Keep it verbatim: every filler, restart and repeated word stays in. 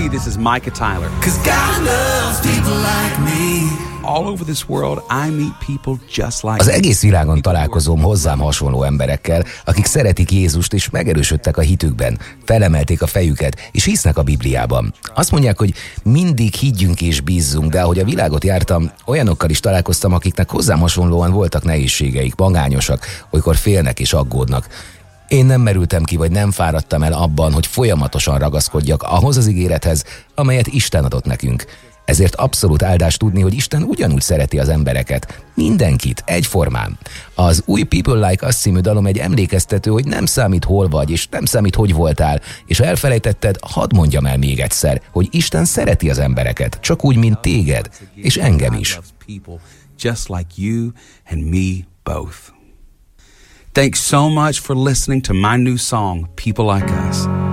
Hey, this is Micah Tyler. 'Cause God loves people like me. All over this world, I meet people just like Az egész világon találkozom hozzám hasonló emberekkel, akik szeretik Jézust és megerősödtek a hitükben, felemelték a fejüket és hisznek a Bibliában. Azt mondják, hogy mindig higgyünk és bízzunk, de ahogy a világot jártam, olyanokkal is találkoztam, akiknek hozzám hasonlóan voltak nehézségeik, magányosak, olykor félnek és aggódnak. Én nem merültem ki, vagy nem fáradtam el abban, hogy folyamatosan ragaszkodjak ahhoz az ígérethez, amelyet Isten adott nekünk. Ezért abszolút áldás tudni, hogy Isten ugyanúgy szereti az embereket. Mindenkit, egyformán. Az új People Like Us című dalom egy emlékeztető, hogy nem számít hol vagy, és nem számít hogy voltál, és ha elfelejtetted, hadd mondjam el még egyszer, hogy Isten szereti az embereket, csak úgy, mint téged, és engem is. Just like you and me both. Thanks so much for listening to my new song, People Like Us.